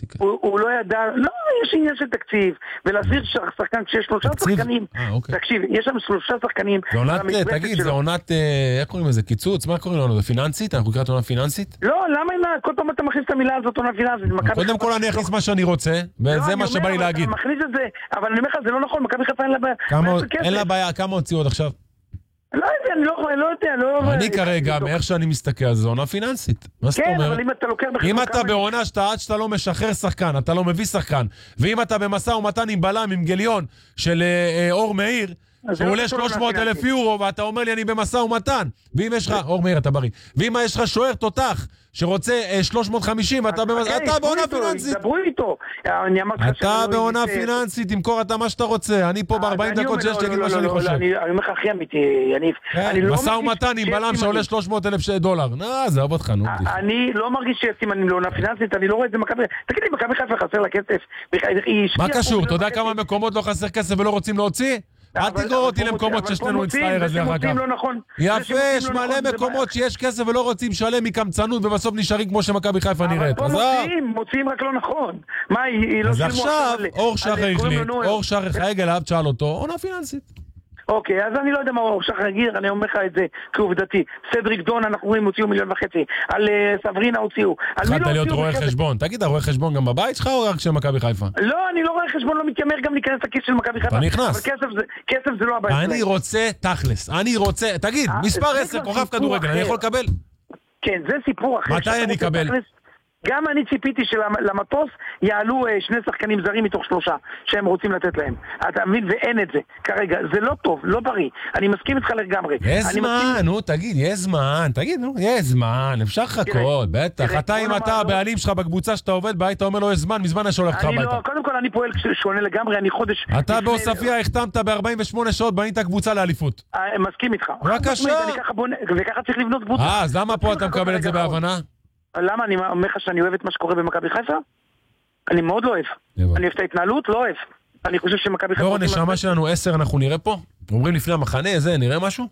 הבנתי. הוא לא ידע, לא, יש עניין של תקציב, ולהסביר שחקן כשיש 3 שחקנים, תקשיב, יש שם 3 שחקנים, תגיד, זה עונת, איך קוראים לזה, קיצוץ? מה קוראים לנו, זה פיננסית? אנחנו קראת עונה פיננסית? לא, למה כל פעם אתה מכניס את המילה הזאת עונה פיננסית? קודם כל אני אכניס מה שאני רוצה, וזה מה שבא לי להגיד. אתה מכניס את זה, אבל אני אומר לך, זה לא נכון, מכבי חיפה אין לה בעיה. אין לה בעיה, כמה הוציאו עוד עכשיו? לא יודע, אני לא יודע. אני כרגע, מאיך שאני מסתכל על זה, עונה פיננסית. מה זאת אומרת? כן, אבל אם אתה לוקח אם אתה בעונה עד שאתה לא משחרר שחקן, אתה לא מביא שחקן, ואם אתה במשא ומתן עם בלם, עם גליון של אור מאיר, הוא עולה 300,000 יורו, ואתה אומר לי אני במשא ומתן, ואם יש לך, אור מאיר אתה בריא, ואם יש לך שוער תותח שרוצה 350, אתה בעונה פיננסית. דברו איתו. אתה בעונה פיננסית, תמכור אתה מה שאתה רוצה. אני פה ב-40 דקות שיש תגיד מה שאני חושב. אני אומר לך הכי אמיתי, יניב. משא ומתן עם בלם שעולה 300,000 דולר. זה עבוד לך, נו. אני לא מרגיש שישים אני לעונה פיננסית, אני לא רואה את זה מכבי. תגיד לי, מכבי חיפה חסר לה כסף? מה קשור? אתה יודע כמה מקומות לא חסר כסף ולא רוצים להוציא? אל תגרור אותי למקומות שיש לנו מצטער הזה אחר כך. יפה, יש מלא מקומות שיש כסף ולא רוצים לשלם מקמצנות ובסוף נשארים כמו שמכבי חיפה נראית. אבל פה מוציאים רק לא נכון. מה, היא לא אז עכשיו, אור שחר החליט, אור שחר חייג אליו, תשאל אותו, עונה פיננסית. אוקיי, אז אני לא יודע מה אור שחר יגיד, אני אומר לך את זה כעובדתי. סדריק דון, אנחנו רואים, הוציאו 1.5 מיליון, על סברינה הוציאו. התחלת להיות רואה חשבון. תגיד, אתה רואה חשבון גם בבית שלך או רק של מכבי חיפה? לא, אני לא רואה חשבון, לא מתיימר גם להיכנס לכיס של מכבי חיפה. אתה נכנס. אבל כסף זה לא הבית. אני רוצה תכלס, אני רוצה, תגיד, מספר 10, כוכב כדורגל, אני יכול לקבל? כן, זה סיפור אחר. מתי אני אקבל? גם אני ציפיתי שלמטוס יעלו 2 שחקנים זרים מתוך 3 שהם רוצים לתת להם. אתה מבין? ואין את זה. כרגע, זה לא טוב, לא בריא. אני מסכים איתך לגמרי. יש זמן, נו, תגיד, יש זמן. תגיד, נו, יש זמן. אפשר לחכות, בטח. אתה אם אתה הבעלים שלך בקבוצה שאתה עובד בה, היית אומר לו, יש זמן, מזמן יש הולך לך הביתה. קודם כל, אני פועל שונה לגמרי, אני חודש... אתה באוספיה החתמת ב-48 שעות, בנית קבוצה לאליפות. מסכים איתך. בבקשה. וככה צריך לבנות קבוצה. אז למה פה אתה מקבל את זה בהבנה? למה? אני אומר לך שאני אוהב את מה שקורה במכבי חיפה? אני מאוד לא אוהב. אני אוהב את ההתנהלות, לא אוהב. אני חושב שמכבי חיפה... דורון, נשמה שלנו 10 אנחנו נראה פה? אומרים לפני המחנה, נראה משהו?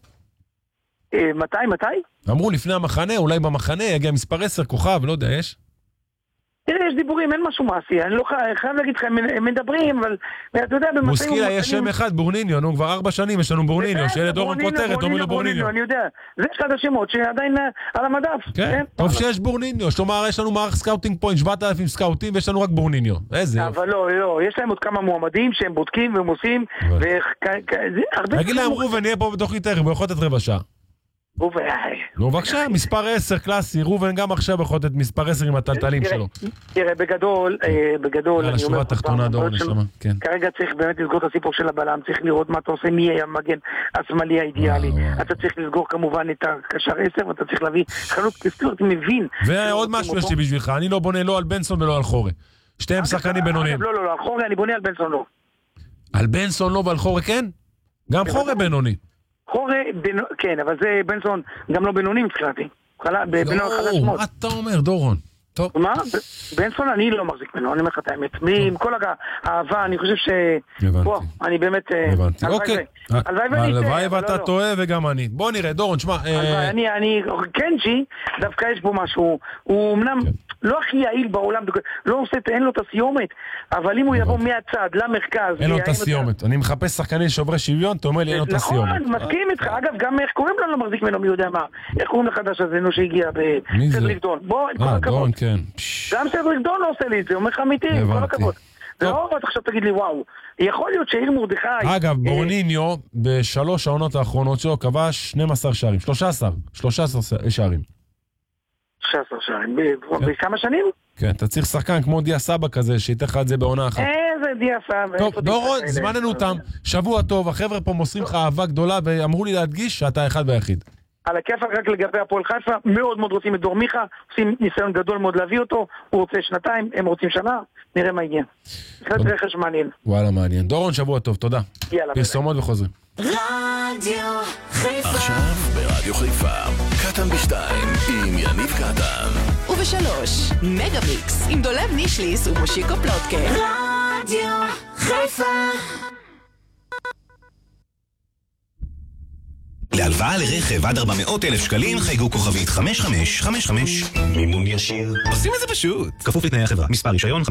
מתי? אמרו לפני המחנה, אולי במחנה יגיע מספר 10, כוכב, לא יודע, יש? תראה, יש דיבורים, אין משהו מעשי. אני לא חייב להגיד לך, הם מדברים, אבל אתה יודע, מוסקילה יש שם אחד, בורניניו, נו, כבר 4 שנים יש לנו בורניניו, שילד דורון כותרת, אומר לו בורניניו. אני יודע, זה אחד השמות שעדיין על המדף. כן, טוב שיש בורניניו, כלומר, יש לנו מערך סקאוטינג פוינט, 7,000 סקאוטים, ויש לנו רק בורניניו. איזה? אבל לא, יש להם עוד כמה מועמדים שהם בודקים והם עושים, תגיד להם רובן, נהיה פה בתוכנית ערב, הוא יכול לתת רבע שעה. נו, בבקשה, מספר 10 קלאסי, רובן גם עכשיו יכול לתת מספר 10 עם הטלטלים שלו. תראה, בגדול, על השורה התחתונה דורון נשמה, כן. כרגע צריך באמת לסגור את הסיפור של הבלם, צריך לראות מה אתה עושה, מי יהיה המגן השמאלי האידיאלי. אתה צריך לסגור כמובן את הקשר 10, ואתה צריך להביא חלוץ כסטורט מבין. ועוד משהו יש לי בשבילך, אני לא בונה לא על בנסון ולא על חורי. שתיהם שחקנים בינוניים. לא, על חורי אני בונה, על בנסון לא. על בנסון לא ועל חורי כן? גם חורי בינוני. כן, אבל זה בנסון גם לא בינוני מבחינתי. מה אתה אומר, דורון? טוב. מה? בנסון אני לא מחזיק ממנו, אני אומר לך את האמת. עם כל האהבה, אני חושב ש... הבנתי. אני באמת... הבנתי, אוקיי. הלוואי ואתה טועה וגם אני. בוא נראה, דורון, שמע... קנג'י, דווקא יש בו משהו, הוא אמנם לא הכי יעיל בעולם, לא עושה, אין לו את הסיומת, אבל אם הוא יבוא מהצד למרכז... אין לו את הסיומת. אני מחפש שחקני שוברי שוויון, אתה אומר לי אין לו את הסיומת. נכון, מסכים איתך. אגב, גם איך קוראים לו לא מחזיק ממנו, מי יודע מה. איך קוראים לחדש הזה, נו שהגיע בסדריק דון. בוא, עם כל הכבוד. כן. גם סדריק דון לא עושה לי את זה, אומר לך אמיתי, עם כל הכבוד. לא, עכשיו תגיד לי, וואו, יכול להיות שעיר מרדכי... אגב, בורניניו, ב3 העונות האחרונות שלו, כבש 12 שערים, 13 שערים. 16 שערים, בכמה שנים? כן, אתה צריך שחקן כמו דיה סבא כזה, שייתן לך את זה בעונה אחת. איזה דיה סבא. טוב, דורון, זמננו תם, שבוע טוב, החבר'ה פה מוסרים לך אהבה גדולה, ואמרו לי להדגיש שאתה אחד והיחיד. על הכיף רק לגבי הפועל חיפה, מאוד מאוד רוצים את דור מיכה, עושים ניסיון גדול מאוד להביא אותו, הוא רוצה 2, הם רוצים שנה, נראה מה הגיע. זה רכש מעניין. וואלה, מעניין. דורון, שבוע טוב, תודה. יאללה. פרסומות וחוזרים. רדיו חיפה. עכשיו ברדיו חיפה, קטן ב2 עם יניב קטן. וב3, מגה-מיקס עם דולב נישליס ומושיקו פלוטקה. רדיו חיפה. להלוואה לרכב עד 400,000 שקלים חייגו כוכבית 5555. מימון ישיר. עושים את זה פשוט. כפוף לתנאי החברה. מספר רישיון